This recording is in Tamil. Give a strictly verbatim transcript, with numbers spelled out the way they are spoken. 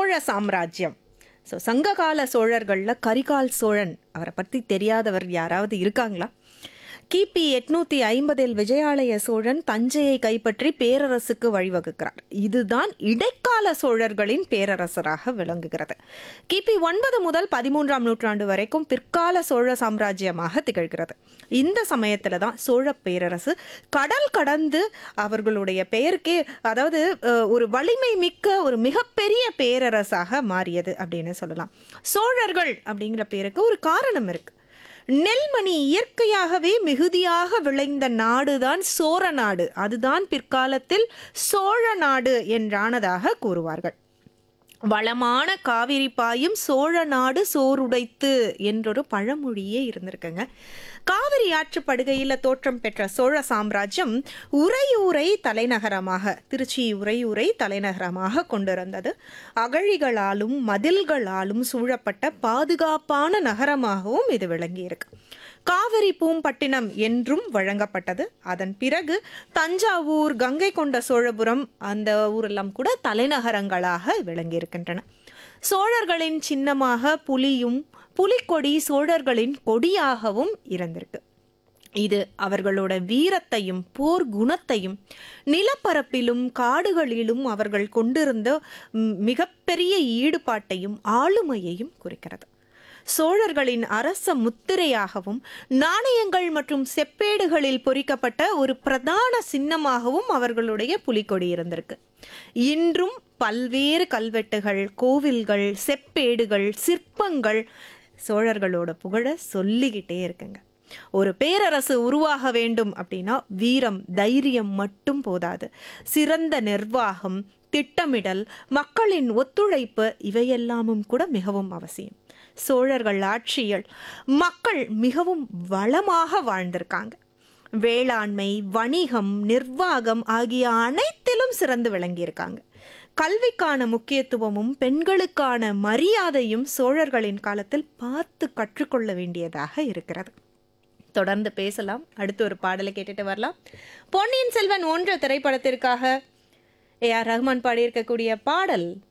சோழ சாம்ராஜ்யம். ஸோ சங்ககால சோழர்களில் கரிகால் சோழன், அவரை பற்றி தெரியாதவர் யாராவது இருக்காங்களா? கிபி எட்நூத்தி ஐம்பதில் விஜயாலய சோழன் தஞ்சையை கைப்பற்றி பேரரசுக்கு வழிவகுக்கிறார். இதுதான் இடைக்கால சோழர்களின் பேரரசராக விளங்குகிறது. கிபி ஒன்பது முதல் பதிமூன்றாம் நூற்றாண்டு வரைக்கும் பிற்கால சோழ சாம்ராஜ்யமாக திகழ்கிறது. இந்த சமயத்துல தான் சோழ பேரரசு கடல் கடந்து அவர்களுடைய பெயருக்கே, அதாவது ஒரு வலிமை மிக்க ஒரு மிகப்பெரிய பேரரசாக மாறியது அப்படின்னு சொல்லலாம். சோழர்கள் அப்படிங்கிற பேருக்கு ஒரு காரணம் இருக்கு. நெல்மணி இயற்கையாகவே மிகுதியாக விளைந்த நாடுதான் சோழ நாடு. அதுதான் பிற்காலத்தில் சோழ நாடு என்றானதாக கூறுவார்கள். வளமான காவிரி பாயும் சோழ நாடு சோறுடைத்து என்றொரு பழமொழியே இருந்திருக்குங்க. காவிரி ஆற்று படுகையில் தோற்றம் பெற்ற சோழ சாம்ராஜ்யம் உறையூரை தலைநகரமாக, திருச்சி உறையூரை தலைநகரமாக கொண்டிருந்தது. அகழிகளாலும் மதில்களாலும் சூழப்பட்ட பாதுகாப்பான நகரமாகவும் இது விளங்கியிருக்கு. காவிரி பூம்பட்டினம் என்றும் வழங்கப்பட்டது. அதன் பிறகு தஞ்சாவூர், கங்கை கொண்ட சோழபுரம், அந்த ஊரெல்லாம் கூட தலைநகரங்களாக விளங்கியிருக்கின்றன. சோழர்களின் சின்னமாக புலியும் புலிக்கொடி சோழர்களின் கொடியாகவும் இருந்திருக்கு. இது அவர்களோட வீரத்தையும் போர் குணத்தையும் நிலப்பரப்பிலும் காடுகளிலும் அவர்கள் கொண்டிருந்த மிகப்பெரிய ஈடுபாட்டையும் ஆளுமையையும் குறிக்கிறது. சோழர்களின் அரச முத்திரையாகவும் நாணயங்கள் மற்றும் செப்பேடுகளில் பொறிக்கப்பட்ட ஒரு பிரதான சின்னமாகவும் அவர்களுடைய புலிக்கொடி இருந்திருக்கு. இன்றும் பல்வேறு கல்வெட்டுகள், கோவில்கள், செப்பேடுகள், சிற்பங்கள் சோழர்களோட புகழ சொல்லிக்கிட்டே இருக்குங்க. ஒரு பேரரசு உருவாக வேண்டும் அப்படின்னா வீரம், தைரியம் மட்டும் போதாது. சிறந்த நிர்வாகம், திட்டமிடல், மக்களின் ஒத்துழைப்பு இவையெல்லாமும் கூட மிகவும் அவசியம். சோழர்கள் ஆட்சியில் மக்கள் மிகவும் வளமாக வாழ்ந்திருக்காங்க. வேளாண்மை, வணிகம், நிர்வாகம் ஆகிய அனைத்திலும் சிறந்து விளங்கியிருக்காங்க. கல்விக்கான முக்கியத்துவமும் பெண்களுக்கான மரியாதையும் சோழர்களின் காலத்தில் பார்த்து கற்றுக்கொள்ள வேண்டியதாக இருக்கிறது. தொடர்ந்து பேசலாம். அடுத்து ஒரு பாடலை கேட்டுட்டு வரலாம். பொன்னியின் செல்வன் ஒன்று திரைப்படத்திற்காக ஏ ஆர் ரஹ்மான் பாடியிருக்கக்கூடிய பாடல்